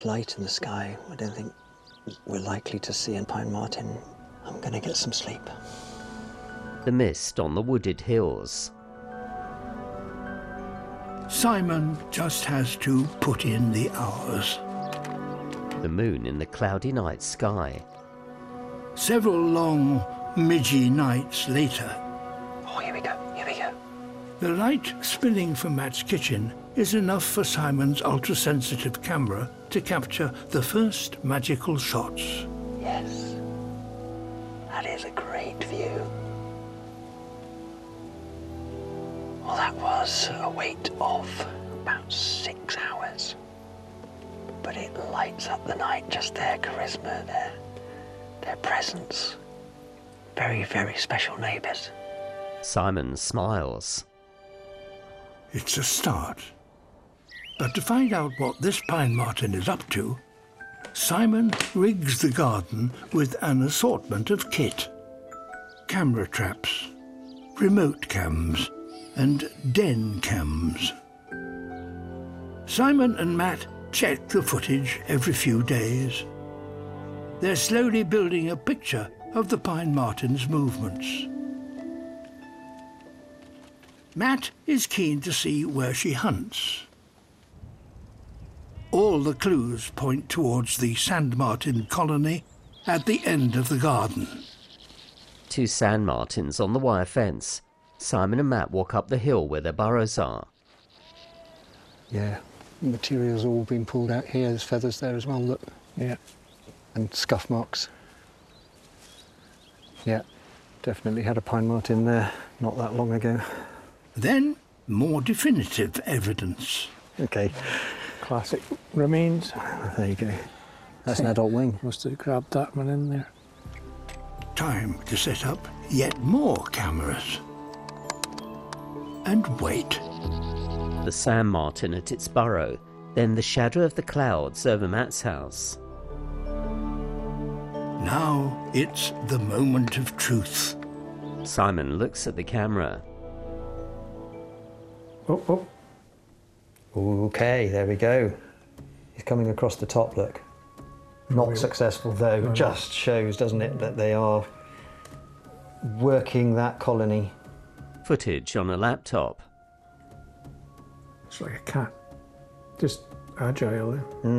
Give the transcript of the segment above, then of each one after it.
light in the sky. I don't think we're likely to see a pine marten. I'm going to get some sleep. The mist on the wooded hills. Simon just has to put in the hours. The moon in the cloudy night sky. Several long, midgy nights later. Oh, here we go, here we go. The light spilling from Matt's kitchen is enough for Simon's ultra-sensitive camera to capture the first magical shots. Yes, that is a great view. Well, that was a wait of about 6 hours. But it lights up the night, just their charisma, their presence. Very, very special neighbours. Simon smiles. It's a start. But to find out what this pine marten is up to, Simon rigs the garden with an assortment of kit. Camera traps, remote cams, and den cams. Simon and Matt check the footage every few days. They're slowly building a picture of the pine marten's movements. Matt is keen to see where she hunts. All the clues point towards the sand marten colony at the end of the garden. 2 sand martins on the wire fence. Simon and Matt walk up the hill where their burrows are. Yeah, material's all been pulled out here. There's feathers there as well, look. Yeah. And scuff marks. Yeah, definitely had a pine marten there not that long ago. Then, more definitive evidence. Okay. Classic remains. There you go. That's an adult wing. Must have grabbed that one in there. Time to set up yet more cameras. And wait. The sand marten at its burrow, then the shadow of the clouds over Matt's house. Now it's the moment of truth. Simon looks at the camera. Oh, oh. Okay, there we go. He's coming across the top, look. Not successful though, just shows, doesn't it, that they are working that colony. Footage on a laptop. It's like a cat. Just agile.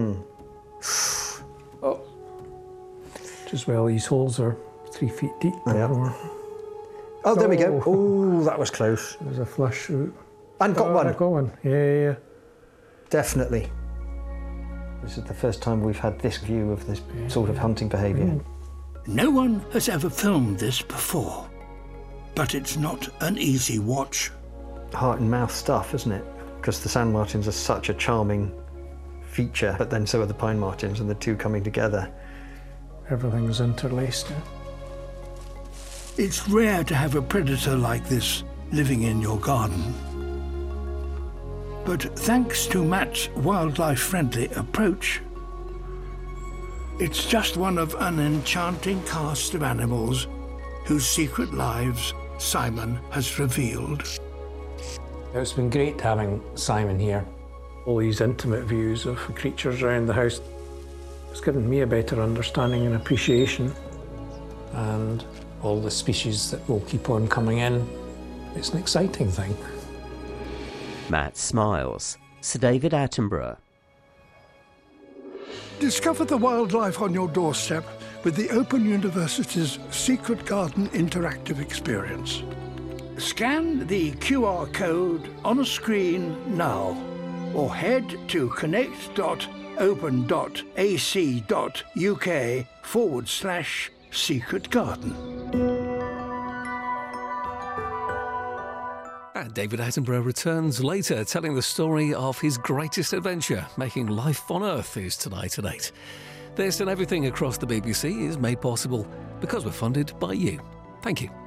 Oh. Just well, these holes are 3 feet deep. Yeah. Oh, there we go. Oh, that was close. There's a flush route. And got one. I got one. Yeah. Definitely. This is the first time we've had this view of this sort of hunting behaviour. No one has ever filmed this before, but it's not an easy watch. Heart and mouth stuff, isn't it? Because the sand martens are such a charming feature, but then so are the pine martens, and the two coming together. Everything's interlaced. It's rare to have a predator like this living in your garden. But thanks to Matt's wildlife-friendly approach, it's just one of an enchanting cast of animals whose secret lives Simon has revealed. It's been great having Simon here. All these intimate views of creatures around the house. It's given me a better understanding and appreciation. And all the species that will keep on coming in. It's an exciting thing. Matt smiles. Sir David Attenborough. Discover the wildlife on your doorstep with the Open University's Secret Garden interactive experience. Scan the QR code on a screen now, or head to connect.open.ac.uk/secret garden. And David Attenborough returns later, telling the story of his greatest adventure, making life on Earth, is tonight at 8. This and everything across the BBC is made possible because we're funded by you. Thank you.